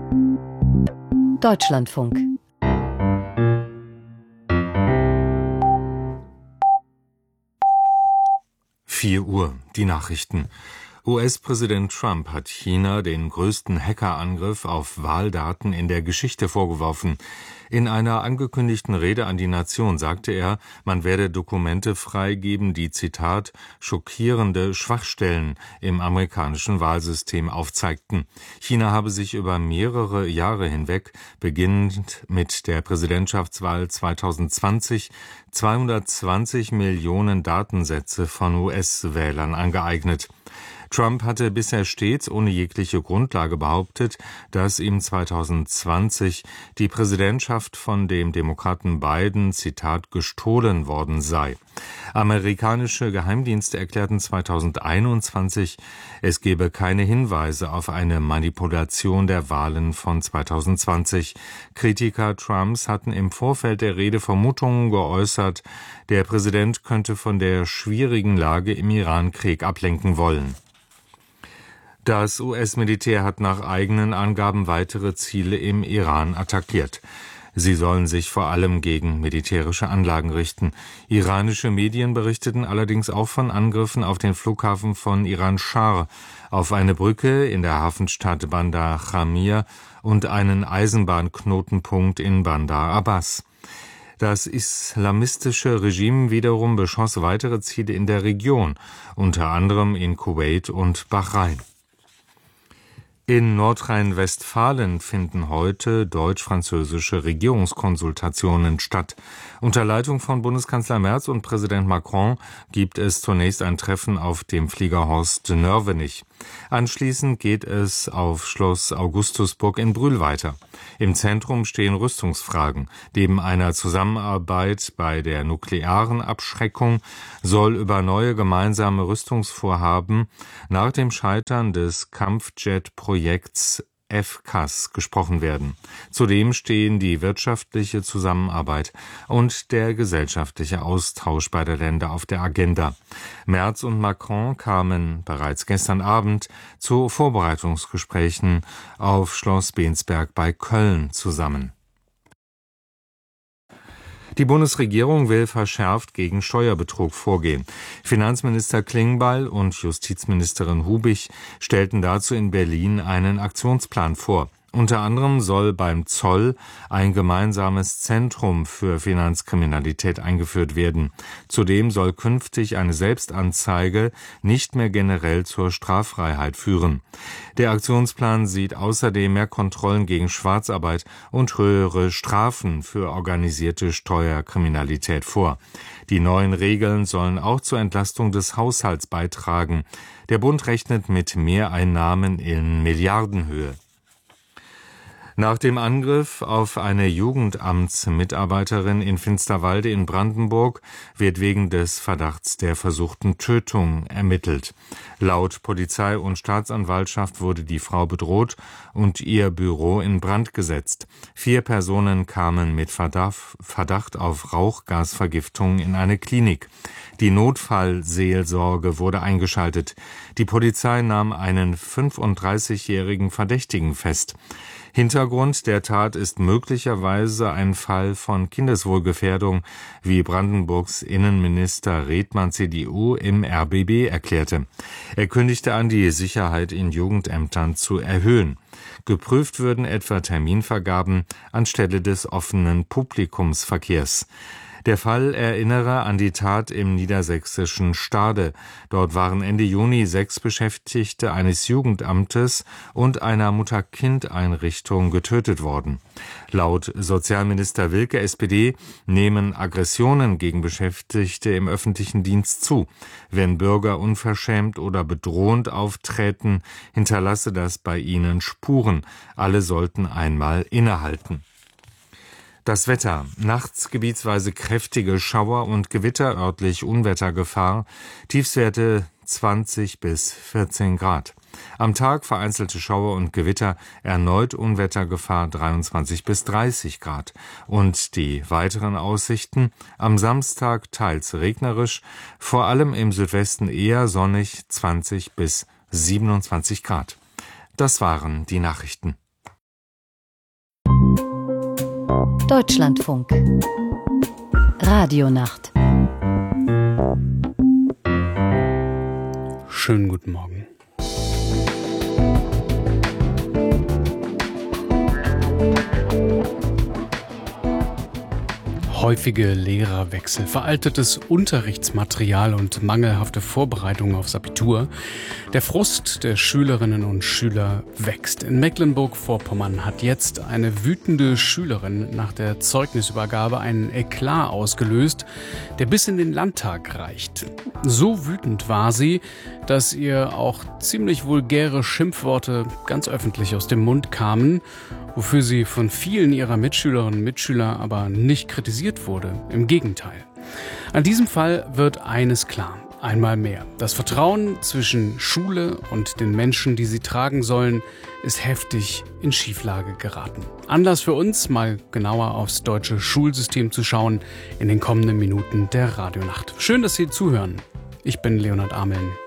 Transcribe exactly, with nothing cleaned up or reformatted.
Deutschlandfunk. vier Uhr, die Nachrichten. U S-Präsident Trump hat China den größten Hackerangriff auf Wahldaten in der Geschichte vorgeworfen. In einer angekündigten Rede an die Nation sagte er, man werde Dokumente freigeben, die, Zitat, schockierende Schwachstellen im amerikanischen Wahlsystem aufzeigten. China habe sich über mehrere Jahre hinweg, beginnend mit der Präsidentschaftswahl zweitausendzwanzig, zweihundertzwanzig Millionen Datensätze von U S-Wählern angeeignet. Trump hatte bisher stets ohne jegliche Grundlage behauptet, dass ihm zweitausendzwanzig die Präsidentschaft von dem Demokraten Biden, Zitat, gestohlen worden sei. Amerikanische Geheimdienste erklärten zweitausendeinundzwanzig, es gebe keine Hinweise auf eine Manipulation der Wahlen von zweitausendzwanzig. Kritiker Trumps hatten im Vorfeld der Rede Vermutungen geäußert, der Präsident könnte von der schwierigen Lage im Irankrieg ablenken wollen. Das U S-Militär hat nach eigenen Angaben weitere Ziele im Iran attackiert. Sie sollen sich vor allem gegen militärische Anlagen richten. Iranische Medien berichteten allerdings auch von Angriffen auf den Flughafen von Iran-Schar, auf eine Brücke in der Hafenstadt Bandar Jamir und einen Eisenbahnknotenpunkt in Bandar Abbas. Das islamistische Regime wiederum beschoss weitere Ziele in der Region, unter anderem in Kuwait und Bahrain. In Nordrhein-Westfalen finden heute deutsch-französische Regierungskonsultationen statt. Unter Leitung von Bundeskanzler Merz und Präsident Macron gibt es zunächst ein Treffen auf dem Fliegerhorst Nörvenich. Anschließend geht es auf Schloss Augustusburg in Brühl weiter. Im Zentrum stehen Rüstungsfragen. Neben einer Zusammenarbeit bei der nuklearen Abschreckung soll über neue gemeinsame Rüstungsvorhaben nach dem Scheitern des Kampfjet-Projekts F C A S gesprochen werden. Zudem stehen die wirtschaftliche Zusammenarbeit und der gesellschaftliche Austausch beider Länder auf der Agenda. Merz und Macron kamen bereits gestern Abend zu Vorbereitungsgesprächen auf Schloss Bensberg bei Köln zusammen. Die Bundesregierung will verschärft gegen Steuerbetrug vorgehen. Finanzminister Klingbeil und Justizministerin Hubig stellten dazu in Berlin einen Aktionsplan vor. Unter anderem soll beim Zoll ein gemeinsames Zentrum für Finanzkriminalität eingeführt werden. Zudem soll künftig eine Selbstanzeige nicht mehr generell zur Straffreiheit führen. Der Aktionsplan sieht außerdem mehr Kontrollen gegen Schwarzarbeit und höhere Strafen für organisierte Steuerkriminalität vor. Die neuen Regeln sollen auch zur Entlastung des Haushalts beitragen. Der Bund rechnet mit Mehreinnahmen in Milliardenhöhe. Nach dem Angriff auf eine Jugendamtsmitarbeiterin in Finsterwalde in Brandenburg wird wegen des Verdachts der versuchten Tötung ermittelt. Laut Polizei und Staatsanwaltschaft wurde die Frau bedroht und ihr Büro in Brand gesetzt. Vier Personen kamen mit Verdacht auf Rauchgasvergiftung in eine Klinik. Die Notfallseelsorge wurde eingeschaltet. Die Polizei nahm einen fünfunddreißigjährigen Verdächtigen fest. Hintergrund der Tat ist möglicherweise ein Fall von Kindeswohlgefährdung, wie Brandenburgs Innenminister Redmann C D U im R B B erklärte. Er kündigte an, die Sicherheit in Jugendämtern zu erhöhen. Geprüft würden etwa Terminvergaben anstelle des offenen Publikumsverkehrs. Der Fall erinnere an die Tat im niedersächsischen Stade. Dort waren Ende Juni sechs Beschäftigte eines Jugendamtes und einer Mutter-Kind-Einrichtung getötet worden. Laut Sozialminister Wilke, S P D, nehmen Aggressionen gegen Beschäftigte im öffentlichen Dienst zu. Wenn Bürger unverschämt oder bedrohend auftreten, hinterlasse das bei ihnen Spuren. Alle sollten einmal innehalten. Das Wetter. Nachts gebietsweise kräftige Schauer und Gewitter, örtlich Unwettergefahr. Tiefstwerte zwanzig bis vierzehn Grad. Am Tag vereinzelte Schauer und Gewitter, erneut Unwettergefahr dreiundzwanzig bis dreißig Grad. Und die weiteren Aussichten: am Samstag teils regnerisch, vor allem im Südwesten eher sonnig, zwanzig bis siebenundzwanzig Grad. Das waren die Nachrichten. Deutschlandfunk Radionacht. Schönen guten Morgen. Häufige Lehrerwechsel, veraltetes Unterrichtsmaterial und mangelhafte Vorbereitungen aufs Abitur. Der Frust der Schülerinnen und Schüler wächst. In Mecklenburg-Vorpommern hat jetzt eine wütende Schülerin nach der Zeugnisübergabe einen Eklat ausgelöst, der bis in den Landtag reicht. So wütend war sie, dass ihr auch ziemlich vulgäre Schimpfworte ganz öffentlich aus dem Mund kamen, wofür sie von vielen ihrer Mitschülerinnen und Mitschüler aber nicht kritisiert wurde. Im Gegenteil. An diesem Fall wird eines klar. Einmal mehr. Das Vertrauen zwischen Schule und den Menschen, die sie tragen sollen, ist heftig in Schieflage geraten. Anlass für uns, mal genauer aufs deutsche Schulsystem zu schauen, in den kommenden Minuten der Radionacht. Schön, dass Sie zuhören. Ich bin Leonhard Ameln.